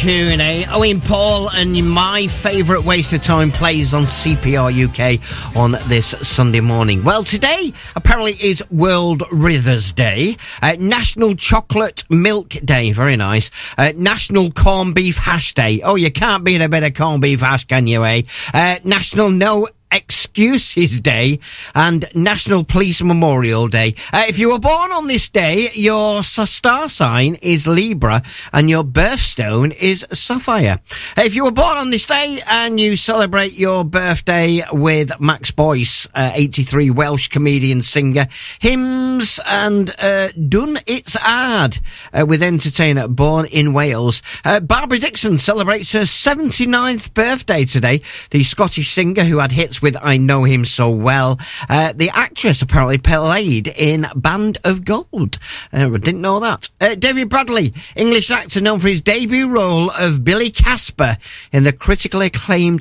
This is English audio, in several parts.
tune, eh? Owen Paul and My Favourite Waste of Time plays on CPR UK on this Sunday morning. Well, today apparently is World Rithers Day, National Chocolate Milk Day, very nice, National Corned Beef Hash Day. Oh, you can't beat a bit of corned beef hash, can you, eh? National No Excuses Day and National Police Memorial Day. If you were born on this day, your star sign is Libra and your birthstone is Sapphire. If you were born on this day and you celebrate your birthday with Max Boyce, 83, Welsh comedian, singer, hymns and Done It's Hard, with entertainer born in Wales. Barbara Dickson celebrates her 79th birthday today. The Scottish singer who had hits with I Know Him So Well. The actress apparently played in Band of Gold. I didn't know that. David Bradley, English actor known for his debut role of Billy Casper in the critically acclaimed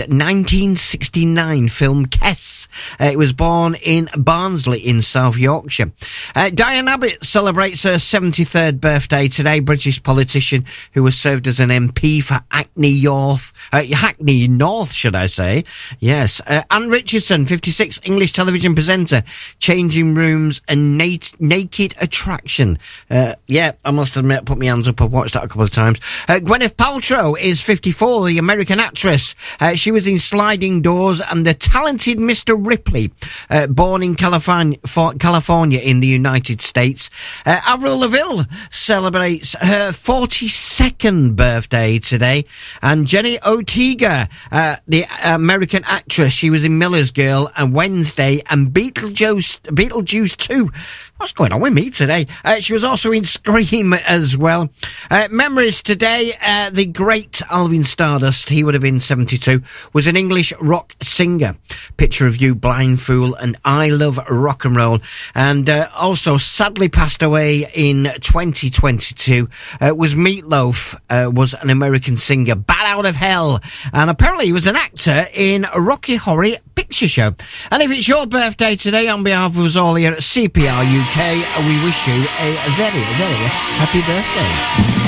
1969 film Kess. He was born in Barnsley in South Yorkshire. Diane Abbott celebrates her 73rd birthday today. British politician who was served as an MP for Hackney North, should I say. Yes. Anne Richardson, 56, English television presenter, Changing Rooms and Naked Attraction. Yeah, I must admit, put my hands up, I've watched that a couple of times. Gwyneth Paltrow is 54, the American actress. She was in Sliding Doors and The Talented Mr. Ripley, born in California in the United States. Avril Lavigne celebrates her 42nd birthday today. And Jenny Ortega, the American actress, she was in Miller's Girl and Wednesday and Beetlejuice 2. What's going on with me today? She was also in Scream as well. Memories today, the great Alvin Stardust, he would have been 72, was an English rock singer. Picture of You, Blind Fool and I Love Rock and Roll. And also sadly passed away in 2022 was Meatloaf, was an American singer. Bat Out of Hell. And apparently he was an actor in Rocky Horror Picture Show. And if it's your birthday today, on behalf of us all here at CPR UK, we wish you a very, very happy birthday.